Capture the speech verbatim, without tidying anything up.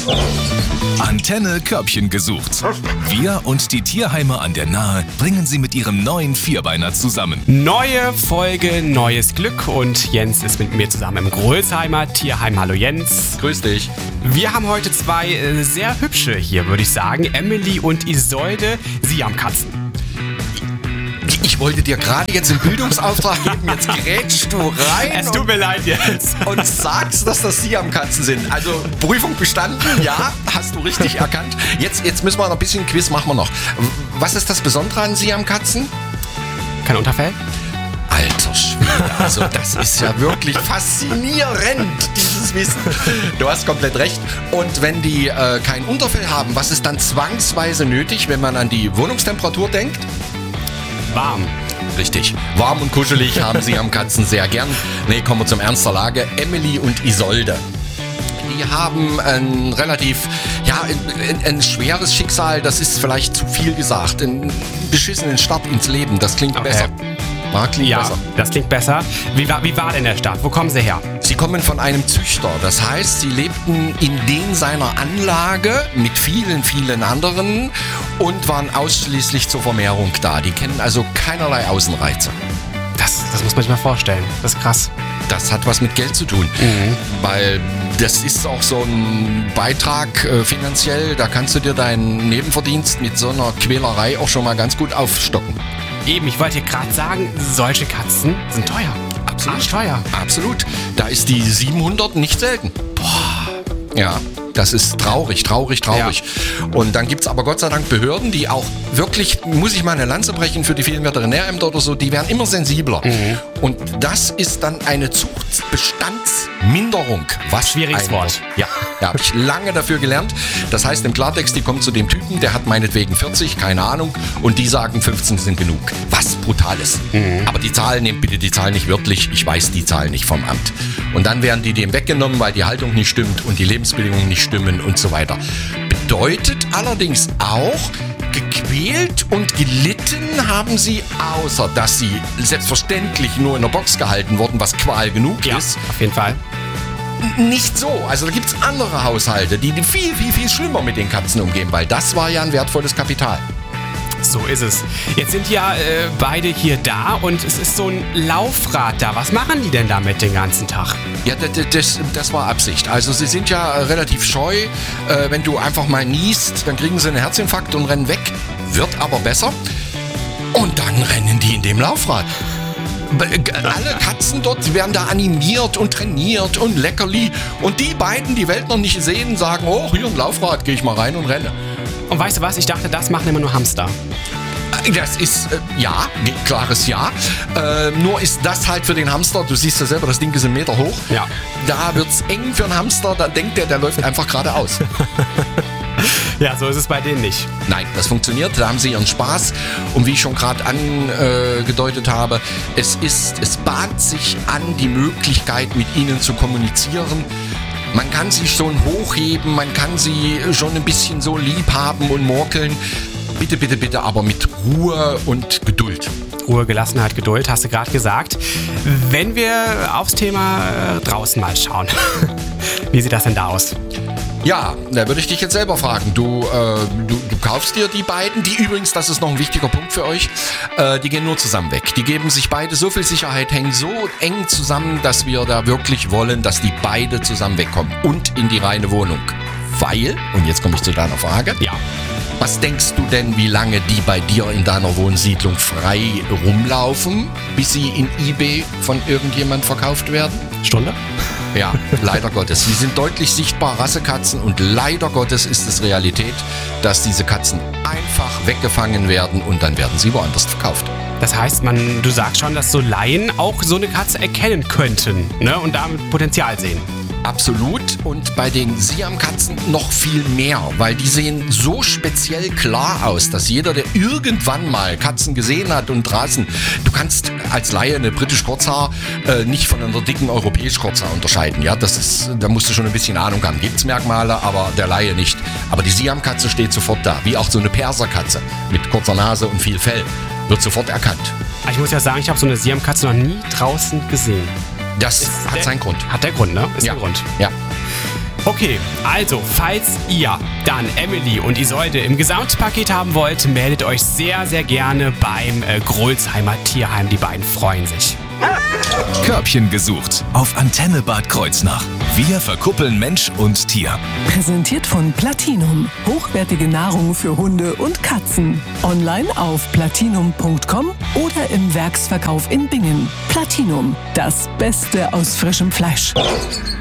Antenne Körbchen gesucht. Wir und die Tierheime an der Nahe bringen sie mit ihrem neuen Vierbeiner zusammen. Neue Folge, neues Glück und Jens ist mit mir zusammen im Grölsheimer Tierheim. Hallo Jens. Grüß dich. Wir haben heute zwei äh, sehr hübsche hier, würde ich sagen. Emily und Isolde, Siamkatzen. Ich wollte dir gerade jetzt einen Bildungsauftrag geben, jetzt grätschst du rein Es tut mir leid jetzt. und sagst, dass das Siamkatzen sind. Also Prüfung bestanden, ja, hast du richtig erkannt. Jetzt, jetzt müssen wir noch ein bisschen Quiz, machen wir noch. Was ist das Besondere an Siamkatzen? Kein Unterfell? Alter Schwede, also das ist ja wirklich faszinierend, dieses Wissen. Du hast komplett recht. Und wenn die äh, kein Unterfell haben, was ist dann zwangsweise nötig, wenn man an die Wohnungstemperatur denkt? Warm. Richtig. Warm und kuschelig haben Siamkatzen sehr gern. Nee, kommen wir zum Ernst der Lage. Emily und Isolde. Die haben ein relativ, ja, ein, ein schweres Schicksal. Das ist vielleicht zu viel gesagt. Einen beschissenen Start ins Leben. Das klingt Okay. besser. Ja, klingt Ja, besser. das klingt besser. Wie war, wie war denn der Start? Wo kommen sie her? Sie kommen von einem Züchter. Das heißt, sie lebten in den seiner Anlage mit vielen, vielen anderen und waren ausschließlich zur Vermehrung da. Die kennen also keinerlei Außenreize. Das, das muss man sich mal vorstellen. Das ist krass. Das hat was mit Geld zu tun, weil das ist auch so ein Beitrag äh, finanziell. Da kannst du dir deinen Nebenverdienst mit so einer Quälerei auch schon mal ganz gut aufstocken. Eben, ich wollte gerade sagen, solche Katzen sind teuer. Absolut. Arschteuer. Absolut. Da ist die siebenhundert nicht selten. Boah. Ja, das ist traurig, traurig, traurig. Ja. Und dann gibt es aber Gott sei Dank Behörden, die auch wirklich, muss ich mal eine Lanze brechen für die vielen Veterinärämter oder so, die werden immer sensibler. Mhm. Und das ist dann eine Zuchtbestandsminderung. Was Schwieriges ein Wort. Ja, da habe ich lange dafür gelernt. Das heißt im Klartext, die kommen zu dem Typen, der hat meinetwegen vierzig, keine Ahnung, und die sagen fünfzehn sind genug. Was Brutales. Mhm. Aber die Zahlen, nehmt bitte die Zahlen nicht wörtlich, ich weiß die Zahlen nicht vom Amt. Und dann werden die dem weggenommen, weil die Haltung nicht stimmt und die Lebensbedingungen nicht stimmen und so weiter. Bedeutet allerdings auch, gequält und gelitten haben sie, außer dass sie selbstverständlich nur in der Box gehalten wurden, was Qual genug Ja, ist. auf jeden Fall. Nicht so. Also da gibt es andere Haushalte, die viel, viel, viel schlimmer mit den Katzen umgehen, weil das war ja ein wertvolles Kapital. So ist es. Jetzt sind ja äh, beide hier da und es ist so ein Laufrad da. Was machen die denn damit den ganzen Tag? Ja, das, das, das war Absicht. Also sie sind ja relativ scheu. Äh, wenn du einfach mal niest, dann kriegen sie einen Herzinfarkt und rennen weg. Wird aber besser. Und dann rennen die in dem Laufrad. Alle Katzen dort werden da animiert und trainiert und leckerli. Und die beiden, die Welt noch nicht sehen, sagen, oh, hier ein Laufrad, gehe ich mal rein und renne. Und weißt du was? Ich dachte, das machen immer nur Hamster. Das ist, äh, ja, klares Ja. Äh, nur ist das halt für den Hamster, du siehst ja selber, das Ding ist einen Meter hoch. Ja. Da wird's eng für einen Hamster, da denkt der, der läuft einfach geradeaus. Ja, so ist es bei denen nicht. Nein, das funktioniert, da haben sie ihren Spaß. Und wie ich schon gerade angedeutet habe, es ist, es bahnt sich an, die Möglichkeit, mit ihnen zu kommunizieren. Man kann sie schon hochheben, man kann sie schon ein bisschen so lieb haben und morkeln. Bitte, bitte, bitte, aber mit Ruhe und Geduld. Ruhe, Gelassenheit, Geduld, hast du gerade gesagt. Wenn wir aufs Thema äh, draußen mal schauen, wie sieht das denn da aus? Ja, da würde ich dich jetzt selber fragen. Du, äh, du, du kaufst dir die beiden, die übrigens, das ist noch ein wichtiger Punkt für euch, äh, die gehen nur zusammen weg. Die geben sich beide so viel Sicherheit, hängen so eng zusammen, dass wir da wirklich wollen, dass die beide zusammen wegkommen und in die reine Wohnung. Weil, und jetzt komme ich zu deiner Frage, Ja. was denkst du denn, wie lange die bei dir in deiner Wohnsiedlung frei rumlaufen, bis sie in eBay von irgendjemand verkauft werden? Stunde? Ja, leider Gottes. Sie sind deutlich sichtbar Rassekatzen und leider Gottes ist es Realität, dass diese Katzen einfach weggefangen werden und dann werden sie woanders verkauft. Das heißt, man, du sagst schon, dass so Laien auch so eine Katze erkennen könnten, ne? Und damit Potenzial sehen. Absolut, und bei den Siamkatzen noch viel mehr, weil die sehen so speziell klar aus, dass jeder, der irgendwann mal Katzen gesehen hat und draußen, du kannst als Laie eine britisch Kurzhaar äh, nicht von einer dicken europäisch Kurzhaar unterscheiden. Ja, das ist, da musst du schon ein bisschen Ahnung haben. Gibt's Merkmale, aber der Laie nicht. Aber die Siamkatze steht sofort da, wie auch so eine Perserkatze mit kurzer Nase und viel Fell, wird sofort erkannt. Ich muss ja sagen, ich habe so eine Siamkatze noch nie draußen gesehen. Das Ist hat der, seinen Grund. Hat der Grund, ne? Ist Ja. der Grund. Ja. Okay, also falls ihr dann Emily und Isolde im Gesamtpaket haben wollt, meldet euch sehr, sehr gerne beim äh, Grolsheimer Tierheim. Die beiden freuen sich. Körbchen gesucht auf Antenne Bad Kreuznach. Wir verkuppeln Mensch und Tier. Präsentiert von Platinum. Hochwertige Nahrung für Hunde und Katzen. Online auf platinum punkt com oder im Werksverkauf in Bingen. Platinum, das Beste aus frischem Fleisch.